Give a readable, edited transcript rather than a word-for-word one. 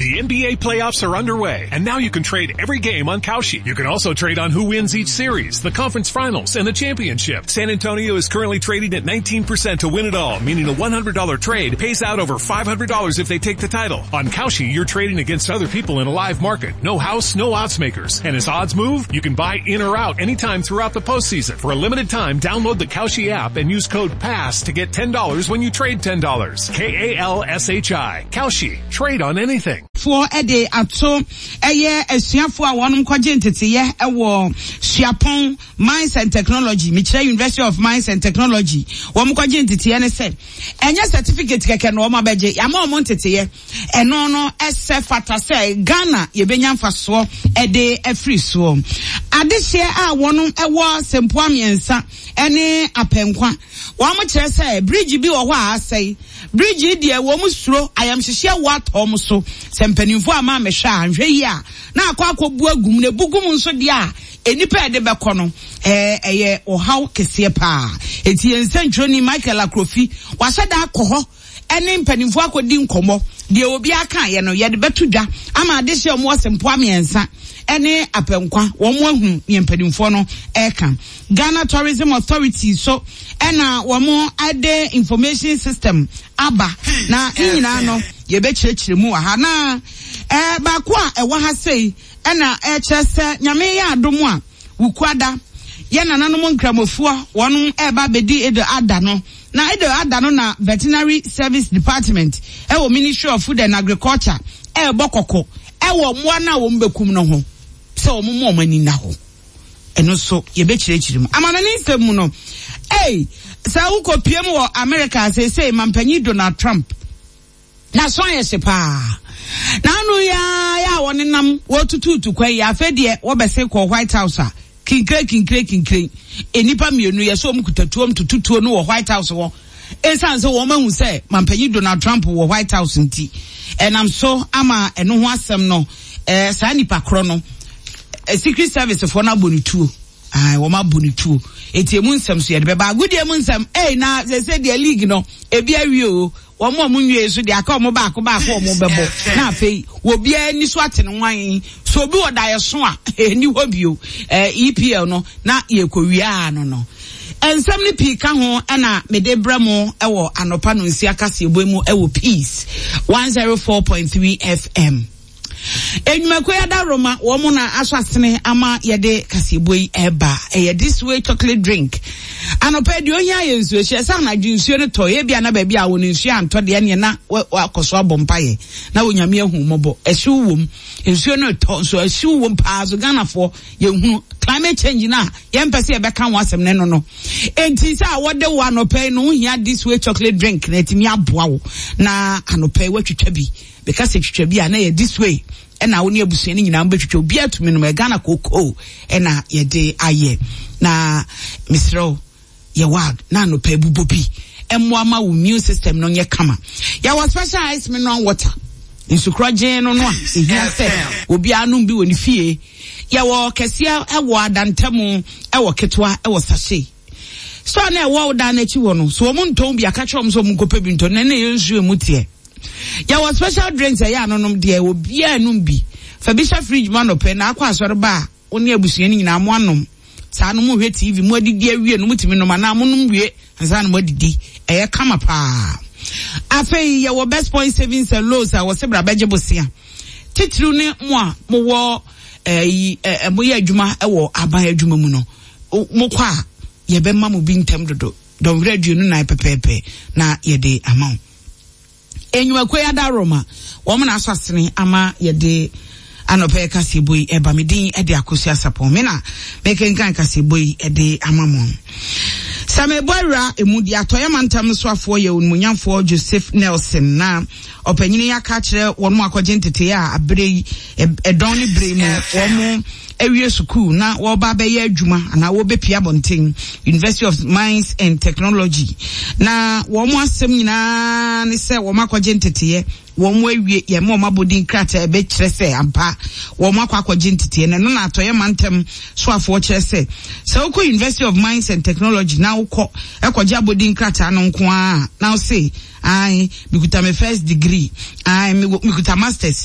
The NBA playoffs are underway, and now you can trade every game on Kalshi. You can also trade on who wins each series, the conference finals, and the championship. San Antonio is currently trading at 19% to win it all, meaning a $100 trade pays out over $500 if they take the title. On Kalshi, you're trading against other people in a live market. No house, no odds makers. And as odds move, you can buy in or out anytime throughout the postseason. For a limited time, download the Kalshi app and use code PASS to get $10 when you trade $10. KALSHI. Kalshi. Trade on anything. For a day ato eye asuafo a wonum kwaje ntetiye ewo Suapon Mines and Technology Michelle University of Mines and Technology wom kwaje ntetiye ne se enye certificate keke no ma beje ya ma omo ntetiye eno no ese fata se Ghana ye benya mfaso ede afri so adehye a wonum ewo sempo amiensa ene apenkwa wom kire se bridge bi wo ho a asai bridge die wom suro ayamhyehe watom so sempanimfo ama mehwa anhwe yi a na akwakobu agum ne bugum nso de a enipa ede beko no eye ohaw kese pa eti ensentwoni Michael Akrofi wasada akoho ene mpanimfo akodi nkomo de obi aka ye no ye de betudwa ama adehye omo sempo amiensa ene apenkwa womo ahu ye mpanimfo no eka Ghana Tourism Authority so ena womo ade information system aba na nyina no ye be kyerɛkyerɛ mu aha na ba ko a ɛwɔ ha sei ena kyerɛ nyame ya adom a wukwada ye nananom nkramofuo wɔn eba bedi edo ada no na edo ada no na Veterinary Service Department ɛwɔ Ministry of Food and Agriculture bɔkɔkɔ ɛwɔ mmoa na wo mbekum no ho sɛ wo mo mani na ho eno so ye be kyerɛkyerɛ mu amana ne nsɛm mu no sa wo kopiem wɔ America say mampanyi Donald Trump na so ayese pa na anu ya woni nam wo tututu kwa ya afedie wo bese ko White House a kinkre enipa mienu ye so omkutatuom tututuo no wo White House wo esan so wo mahu se mampanyi Donald Trump wo White House nti enam so ama eno ho asem no sa nipa kro no Secret Service for na bonituo wo ma bonituo etiemu nsem so ye de beba agudie mu nsem na se de league no ebi awie o wo mo nwie so de aka omo ba ko omo bebo na afei wo bia ni so ate no wan so obi wo da ye so a ni ho bio EPL no na ye kowia no ensem ni pika ho na mede bramo ewo anopa no nsi akase eboemu ewo Peace 104.3 FM Enyumakoya da Roma womo na aswasene ama yede kaseboi eba this way chocolate drink anopa de ohia ye nsuo hye sa na dwunsuo ne to ye bia na ba bia wo ne nsuo anto de ne na akoso abompaye na wonyame ahu mobo ehwu wom nsuo no to so ehwu wom pa so Ghana for ye hu climate change na ye mpese ye beka ho asem ne no enti sa wode wo anopa no ohia this way chocolate drink na etimi aboa wo na anopa watwitwa bi because twitwa bi na ye this way ena wo ne abusua ni nyina mbetwitwa obi atumi no Ghana koko ena ye de aye na misro ye wad na no pe bubobi emmoama wo immune system no nye kama ya was specialized mineral water insukroje no a ehia se obi anu bi woni fie ya wo kesia ewo adantemu ewo ketwa ewo sachet so na ewo da na chi wo no so mo nton bi aka chom so mo kope bi nton na yensu emutie ya was special drinks ya anonom de obi anum bi fa bi sha fridge man open na akwa asore ba oni abusua ni nyina mo anom sa no mo hwe TV mo adidi awie no mutimi no na mo nom wie ansa no mo adidi kama pa afei ya wo best point savings and loans a wo sebra beje bosia titru ne mo a mo wo mo ya adwuma wo aban adwuma mu no mo kwa ye be ma mo bi ntem dodo don radio no na pepepe na ye de amount Enyumakoya da Roma wo mo na aswasene ama ye de anope kaseboi eba medin ede akosia sapon me na mekenkan kaseboi ede amamon sameboira emudi atoya mantam so afo ye onmunyamfo Joseph Nelson na opanyini yaka kire wonmo akogye ntete a abre edon ni bremu womo ewie school na wo ba be ye adwuma na wo be pia bonten University of Mines and Technology na womo asem nyina ne se wo makogye ntete womo ewie ye mo mabodin krata be kire se ampa wo makogye ntete ne no na atoya mantam so afo kire se uko University of Mines and Technology na uko ekogye abodin krata no nko a na say I mikuta my first degree I mikuta masters